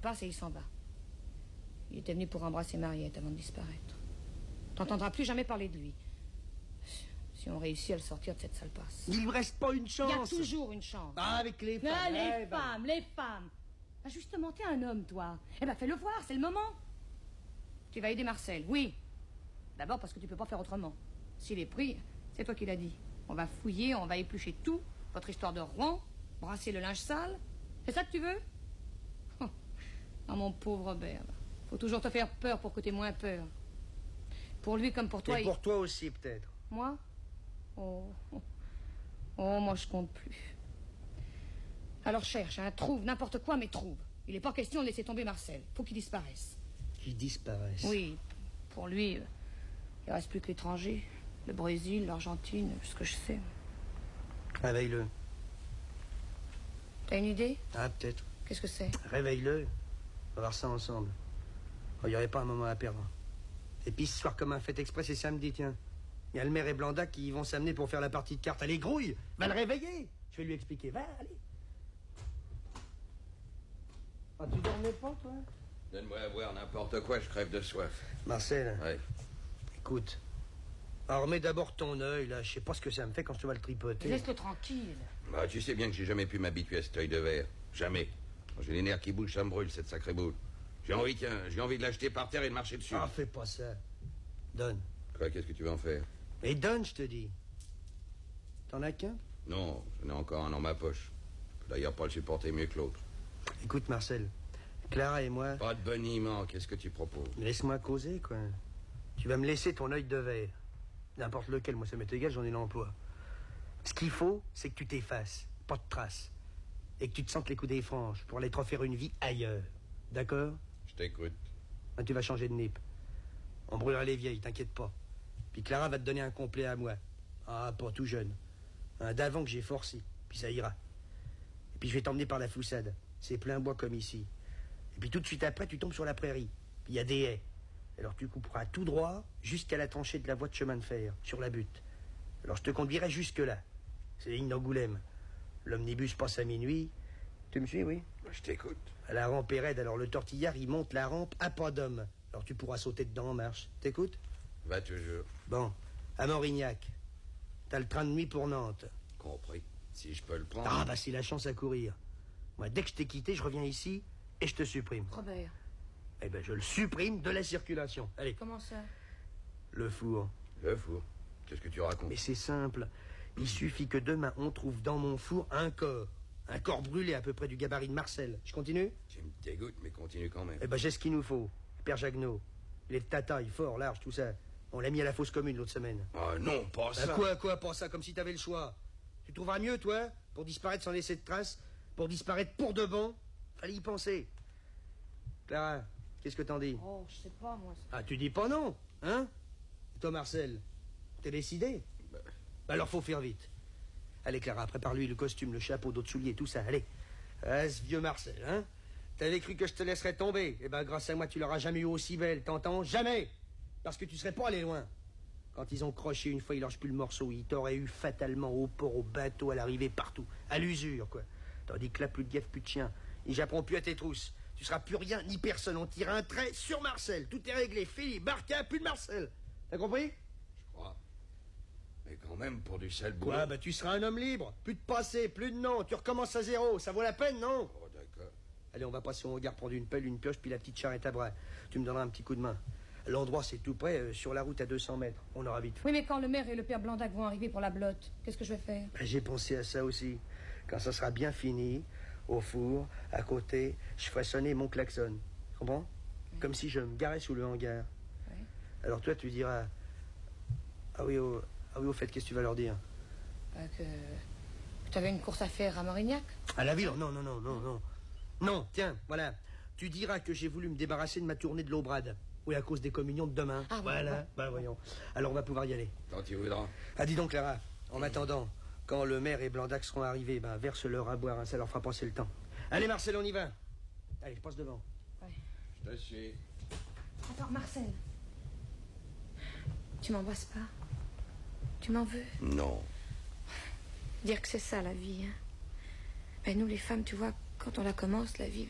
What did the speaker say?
passe et il s'en va. Il était venu pour embrasser Mariette avant de disparaître. T'entendras plus jamais parler de lui. Si on réussit à le sortir de cette sale passe. Il lui reste pas une chance. Il y a toujours une chance. Ah, avec les femmes. Ah, les femmes. Bah justement, t'es un homme, toi. Eh ben, fais-le voir, c'est le moment. Tu vas aider Marcel, oui. D'abord parce que tu peux pas faire autrement. S'il est pris, c'est toi qui l'as dit. On va fouiller, on va éplucher tout. Votre histoire de Rouen, brasser le linge sale. C'est ça que tu veux? Oh, mon pauvre Robert. Faut toujours te faire peur pour que t'aies moins peur. Pour lui comme pour toi. Et pour toi aussi, peut-être. Moi? Oh, moi je compte plus. Alors cherche, hein, trouve n'importe quoi, mais trouve. Il n'est pas question de laisser tomber Marcel. Faut qu'il disparaisse. Qu'il disparaisse? Oui, pour lui, il reste plus que l'étranger. Le Brésil, l'Argentine, ce que je sais. Réveille-le. T'as une idée? Ah, peut-être. Qu'est-ce que c'est? Réveille-le. On va voir ça ensemble. Il n'y aurait pas un moment à perdre. Et puis ce soir, comme un fait exprès, c'est samedi, tiens. Il y a le maire et Blanda qui vont s'amener pour faire la partie de cartes. Allez, grouille! Va le réveiller! Je vais lui expliquer. Va, allez! Ah, tu dormais pas, toi? Donne-moi à boire n'importe quoi, je crève de soif. Marcel? Ouais. Écoute. Alors, remets d'abord ton œil, là. Je sais pas ce que ça me fait quand je te vois le tripoter. Laisse-le tranquille. Bah, tu sais bien que j'ai jamais pu m'habituer à cet œil de verre. Jamais. Quand j'ai les nerfs qui bougent, ça me brûle, cette sacrée boule. J'ai envie de l'acheter par terre et de marcher dessus. Ah, fais pas ça. Donne. Quoi, qu'est-ce que tu veux en faire? Et donne, je te dis. T'en as qu'un? Non, j'en ai encore un dans ma poche. Je peux d'ailleurs pas le supporter mieux que l'autre. Écoute, Marcel. Clara et moi... Pas de boniment, qu'est-ce que tu proposes? Laisse-moi causer, quoi. Tu vas me laisser ton œil de verre. N'importe lequel, moi ça m'est égal, j'en ai l'emploi. Ce qu'il faut, c'est que tu t'effaces. Pas de traces. Et que tu te sentes les coups des franges pour aller te refaire une vie ailleurs. D'accord? Je t'écoute. Ben, tu vas changer de nip. On brûlera les vieilles, t'inquiète pas. Puis Clara va te donner un complet à moi. Ah, pas tout jeune. Un d'avant que j'ai forcé. Puis ça ira. Et puis je vais t'emmener par la foussade. C'est plein bois comme ici. Et puis tout de suite après, tu tombes sur la prairie. Puis il y a des haies. Alors tu couperas tout droit jusqu'à la tranchée de la voie de chemin de fer, sur la butte. Alors je te conduirai jusque-là. C'est la ligne d'Angoulême. L'omnibus passe à minuit. Tu me suis, oui? Je t'écoute. La rampe est raide, alors le tortillard, il monte la rampe à pas d'homme. Alors tu pourras sauter dedans en marche. T'écoutes? Va toujours. Bon, à Morignac. T'as le train de nuit pour Nantes. Compris. Si je peux le prendre. Ah, bah c'est la chance à courir. Moi, dès que je t'ai quitté, je reviens ici et je te supprime. Robert. Eh ben, je le supprime de la circulation. Allez. Comment ça? Le four. Le four. Qu'est-ce que tu racontes? Mais c'est simple. Il suffit que demain, on trouve dans mon four un corps. Un corps brûlé à peu près du gabarit de Marcel. Je continue? Tu me dégoûtes, mais continue quand même. Eh ben, j'ai ce qu'il nous faut. Père Jagneau. Il est de ta taille, fort, large, tout ça. On l'a mis à la fosse commune l'autre semaine. Ah non, pas ça. Quoi, pas ça, comme si t'avais le choix. Tu trouveras mieux, toi, pour disparaître sans laisser de traces, pour disparaître pour de bon. Fallait y penser. Clara, qu'est-ce que t'en dis? Oh, je sais pas, moi. Ah, tu dis pas non, hein? Toi, Marcel, t'es décidé? Bah, alors faut faire vite. Allez, Clara, prépare-lui le costume, le chapeau, d'autres souliers, tout ça, allez. Ah, ce vieux Marcel, hein? T'avais cru que je te laisserais tomber. Eh ben, grâce à moi, tu l'auras jamais eu aussi belle, t'entends? Jamais! Parce que tu serais pas allé loin. Quand ils ont croché une fois, ils lâchent plus le morceau. Ils t'auraient eu fatalement au port, au bateau, à l'arrivée, partout. À l'usure, quoi. Tandis que là, plus de guêpes, plus de chiens. Ils japperont plus à tes trousses. Tu seras plus rien, ni personne. On tire un trait sur Marcel. Tout est réglé. Philippe, Barca, plus de Marcel. T'as compris? Je crois. Mais quand même, pour du sale boulot. Ouais, bah tu seras un homme libre. Plus de passé, plus de nom. Tu recommences à zéro. Ça vaut la peine, non? Oh, d'accord. Allez, on va passer au regard, prendre une pelle, une pioche, puis la petite charrette à bras. Tu me donneras un petit coup de main. L'endroit, c'est tout près, sur la route à 200 mètres. On aura vite fait. Oui, mais quand le maire et le père Blandac vont arriver pour la blotte, qu'est-ce que je vais faire? Ben, j'ai pensé à ça aussi. Quand ça sera bien fini, au four, à côté, je ferai sonner mon klaxon. Tu comprends? Oui. Comme si je me garais sous le hangar. Oui. Alors toi, tu diras... Ah oui, au fait, qu'est-ce que tu vas leur dire? Que tu avais une course à faire à Morignac? À la ville? Non. Non, tiens, voilà. Tu diras que j'ai voulu me débarrasser de ma tournée de l'Aubrade. Oui, à cause des communions de demain. Ah, voilà, ouais. Ben voyons. Alors on va pouvoir y aller. Quand tu voudras. Ah, dis donc, Clara, en attendant, quand le maire et Blandac seront arrivés, ben verse-leur à boire, hein, ça leur fera passer le temps. Allez, Marcel, on y va. Allez, je passe devant. Ouais. Je te suis. Attends, Marcel. Tu m'embrasses pas? Tu m'en veux? Non. Dire que c'est ça, la vie, hein. Ben, nous, les femmes, tu vois, quand on la commence, la vie...